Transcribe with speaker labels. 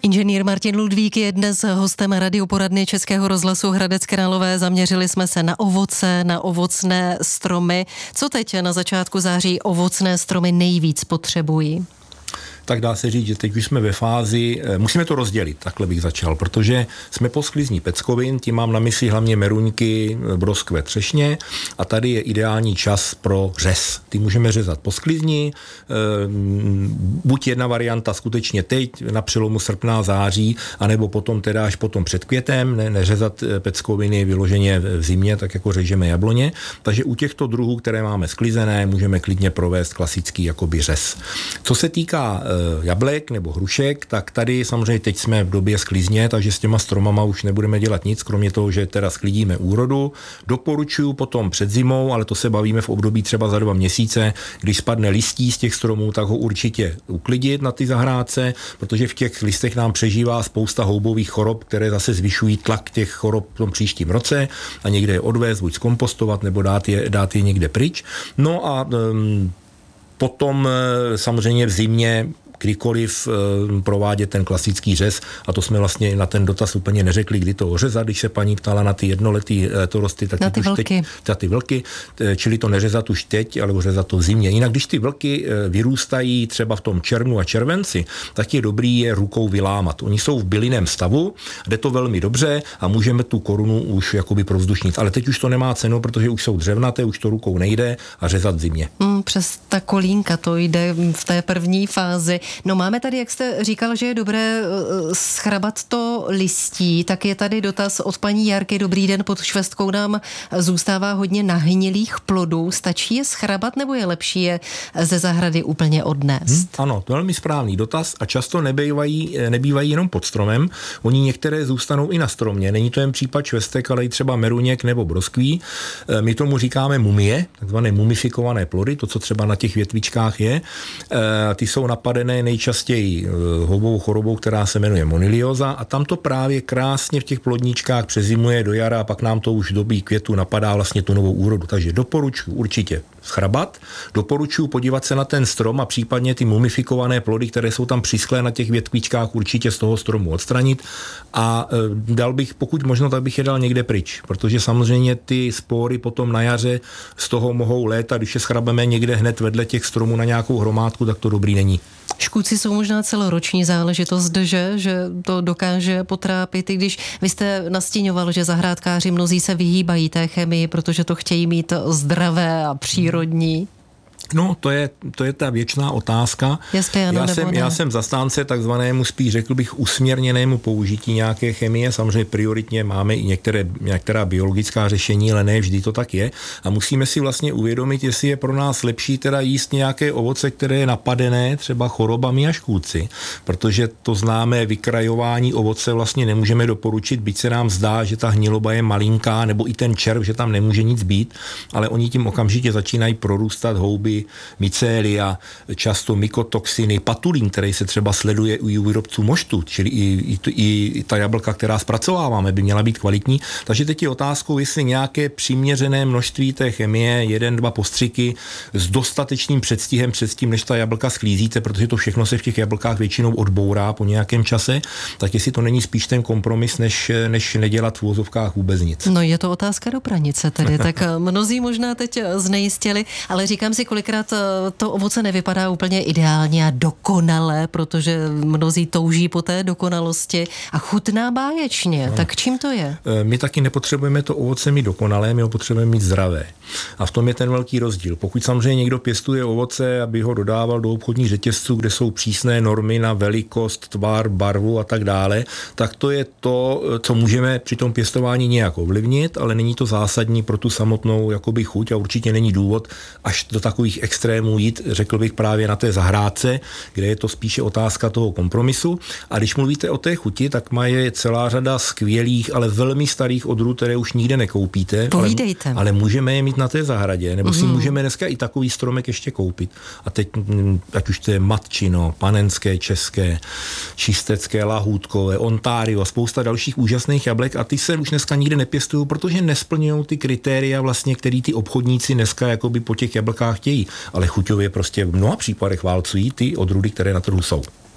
Speaker 1: Inženýr Martin Ludvík je dnes hostem radioporadny Českého rozhlasu Hradec Králové. Zaměřili jsme se na ovoce, na ovocné stromy. Co teď na začátku září ovocné stromy nejvíc potřebují?
Speaker 2: Tak dá se říct, že teď už jsme ve fázi, musíme to rozdělit, takhle bych začal, protože jsme po sklizni peckovin, tím mám na mysli hlavně meruňky, broskve, třešně a tady je ideální čas pro řez. Ty můžeme řezat po sklizni, buď jedna varianta skutečně teď, na přelomu srpna a září, anebo potom teda až potom před květem, neřezat peckoviny vyloženě v zimě, tak jako řežeme jabloně. Takže u těchto druhů, které máme sklizené, můžeme klidně provést klasický jakoby řez. Co se týká jablek nebo hrušek, tak tady samozřejmě teď jsme v době sklizně, takže s těma stromama už nebudeme dělat nic, kromě toho, že teda sklidíme úrodu. Doporučuji potom před zimou, ale to se bavíme v období třeba za 2 měsíce, když spadne listí z těch stromů, tak ho určitě uklidit na ty zahrádce, protože v těch listech nám přežívá spousta houbových chorob, které zase zvyšují tlak těch chorob v tom příštím roce a někde je odvést, buď zkompostovat, nebo dát je někde pryč. No a potom samozřejmě v zimě kdykoliv provádět ten klasický řez, a to jsme vlastně na ten dotaz úplně neřekli, kdy to ořezat, když se paní ptala na ty jednoletý letorosty, tak
Speaker 1: na ty vlky.
Speaker 2: Ty vlky, čili to neřezat už teď, ale ořezat to v zimě. Jinak, když ty vlky vyrůstají třeba v tom červnu a červenci, tak je dobrý je rukou vylámat. Oni jsou v bylinném stavu, jde to velmi dobře a můžeme tu korunu už jakoby provzdušnit. Ale teď už to nemá cenu, protože už jsou dřevnaté, už to rukou nejde a řezat v zimě.
Speaker 1: Přes ta kolínka to jde v té první fázi. No máme tady, jak jste říkal, že je dobré schrabat to listí, tak je tady dotaz od paní Jarky. Dobrý den, pod švestkou nám zůstává hodně nahnilých plodů. Stačí je schrabat nebo je lepší je ze zahrady úplně odnést?
Speaker 2: Ano, to je velmi správný dotaz a často nebývají jenom pod stromem. Oni některé zůstanou i na stromě. Není to jen případ švestek, ale i třeba meruněk nebo broskví. My tomu říkáme mumie, takzvané mumifikované plody, to, co třeba na těch větvičkách je. Ty jsou napadené nejčastěji houbovou chorobou, která se jmenuje monilioza a tam to právě krásně v těch plodníčkách přezimuje do jara a pak nám to už v době květu napadá vlastně tu novou úrodu. Takže doporučuji určitě schrabat, doporučuji podívat se na ten strom a případně ty mumifikované plody, které jsou tam přischlé na těch větvičkách, určitě z toho stromu odstranit a dal bych, pokud možno, tak bych je dal někde pryč, protože samozřejmě ty spory potom na jaře z toho mohou létat, když je schrabeme někde hned vedle těch stromů na nějakou hromádku, tak to dobrý není.
Speaker 1: Škůdci jsou možná celoroční záležitost, že to dokáže potrápit, i když vy jste nastíňoval, že zahrádkáři mnozí se vyhýbají té chemii, protože to chtějí mít zdravé a přírodní.
Speaker 2: No, to je ta věčná otázka. Já jsem zastánce takzvanému, spíš řekl bych, usměrněnému použití nějaké chemie. Samozřejmě prioritně máme i některá biologická řešení, ale ne vždy to tak je. A musíme si vlastně uvědomit, jestli je pro nás lepší teda jíst nějaké ovoce, které je napadené třeba chorobami a škůdci. Protože to známé vykrajování ovoce vlastně nemůžeme doporučit, byť se nám zdá, že ta hniloba je malinká, nebo i ten červ, že tam nemůže nic být, ale oni tím okamžitě začínají prorůstat houby, mycélia, často mykotoxiny, patulín, který se třeba sleduje u výrobců moštu, čili i ta jablka, která zpracováváme, by měla být kvalitní. Takže teď je otázkou, jestli nějaké přiměřené množství té chemie, 1-2 postřiky s dostatečným předstihem před tím, než ta jablka sklízíte, protože to všechno se v těch jablkách většinou odbourá po nějakém čase, tak jestli to není spíš ten kompromis, než nedělat v uvozovkách vůbec nic.
Speaker 1: No je to otázka do pranice tedy, tak mnozí možná teď znejistili, ale říkám si, kolikrát to ovoce nevypadá úplně ideálně a dokonale, protože mnozí touží po té dokonalosti a chutná báječně. No. Tak čím to je?
Speaker 2: My taky nepotřebujeme to ovoce mít dokonalé, my ho potřebujeme mít zdravé. A v tom je ten velký rozdíl. Pokud samozřejmě někdo pěstuje ovoce, aby ho dodával do obchodních řetězců, kde jsou přísné normy na velikost, tvar, barvu a tak dále, tak to je to, co můžeme při tom pěstování nějak ovlivnit, ale není to zásadní pro tu samotnou jakoby chuť a určitě není důvod až do takových extrémů jít, řekl bych, právě na té zahrádce, kde je to spíše otázka toho kompromisu. A když mluvíte o té chuti, tak má je celá řada skvělých, ale velmi starých odrůd, které už nikde nekoupíte. Ale můžeme je mít na té zahradě, nebo si můžeme dneska i takový stromek ještě koupit. A teď, ať už to je matčino, panenské, české, čistecké, lahůdkové, Ontario a spousta dalších úžasných jablek a ty se už dneska nikde nepěstují, protože nesplňují ty kritéria vlastně, který ty obchodníci dneska jakoby po těch jablkách chtějí. Ale chuťově prostě v mnoha případech válcují ty odrůdy, které na trhu jsou.